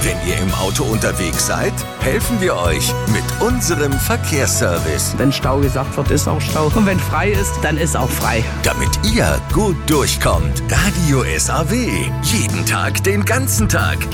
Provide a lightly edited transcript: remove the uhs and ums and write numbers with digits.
Wenn ihr im Auto unterwegs seid, helfen wir euch mit unserem Verkehrsservice. Wenn Stau gesagt wird, ist auch Stau. Und wenn frei ist, dann ist auch frei. Damit ihr gut durchkommt. Radio SAW. Jeden Tag, den ganzen Tag.